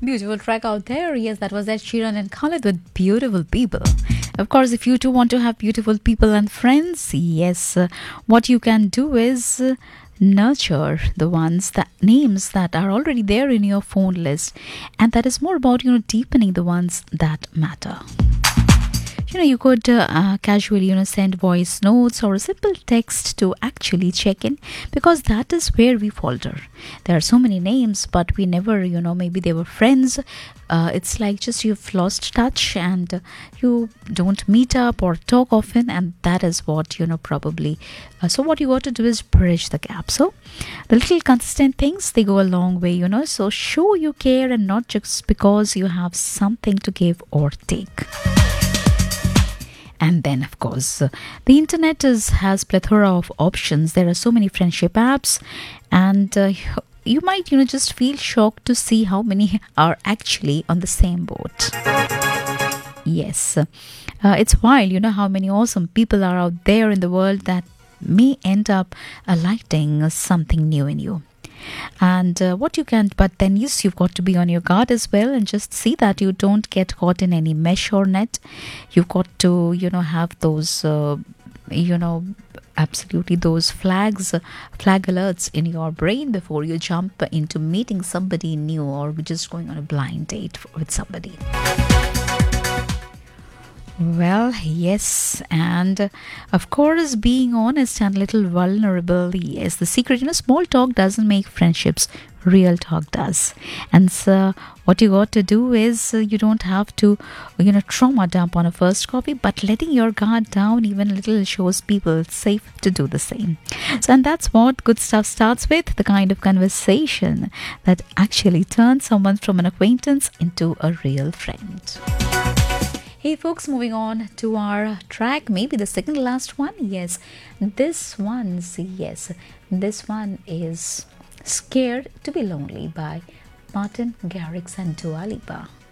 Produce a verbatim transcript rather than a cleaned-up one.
Beautiful track out there. Yes, that was Ed Sheeran and Khalid with Beautiful People. Of course, if you too want to have beautiful people and friends, yes, uh, what you can do is uh, nurture the ones that names that are already there in your phone list, and that is more about you know deepening the ones that matter. You know, you could uh, uh, casually, you know, send voice notes or a simple text to actually check in, because that is where we falter. There are so many names, but we never, you know, maybe they were friends. Uh, it's like just you've lost touch and uh, you don't meet up or talk often, and that is what, you know, probably. Uh, so, what you got to do is bridge the gap. So, the little consistent things, they go a long way, you know. So, show you care, and not just because you have something to give or take. And then, of course, uh, the internet is has plethora of options. There are so many friendship apps, and uh, you might, you know, just feel shocked to see how many are actually on the same boat. Yes, uh, it's wild, you know, how many awesome people are out there in the world that may end up uh, lighting something new in you. And uh, what you can, but then yes, you've got to be on your guard as well, and just see that you don't get caught in any mesh or net. You've got to, you know, have those, uh, you know, absolutely those flags, uh, flag alerts in your brain before you jump into meeting somebody new or just going on a blind date with somebody. Well, yes, and uh, of course, being honest and a little vulnerable, yes, the secret, you know, small talk doesn't make friendships, real talk does. And so, what you got to do is uh, you don't have to, you know, trauma dump on a first coffee, but letting your guard down even a little shows people it's safe to do the same. So, and that's what good stuff starts with, the kind of conversation that actually turns someone from an acquaintance into a real friend. Hey folks, moving on to our track, maybe the second to last one. Yes, this one's, yes, this one is Scared to be Lonely by Martin Garrix and Dua Lipa.